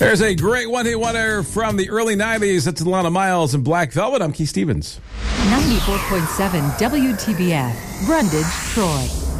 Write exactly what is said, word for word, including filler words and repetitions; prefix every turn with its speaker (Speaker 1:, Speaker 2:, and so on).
Speaker 1: There's a great one-hit wonder from the early nineties. That's Alana Miles and Black Velvet. I'm Keith Stevens.
Speaker 2: ninety-four point seven W T B F, Brundage, Troy.